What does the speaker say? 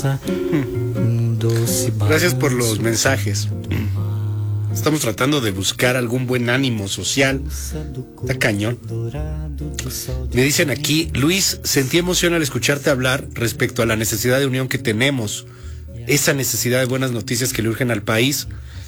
Gracias por los mensajes. Estamos tratando de buscar algún buen ánimo social. Está cañón. Me dicen aquí, Luis, sentí emoción al escucharte hablar respecto a la necesidad de unión que tenemos, esa necesidad de buenas noticias que le urgen al país.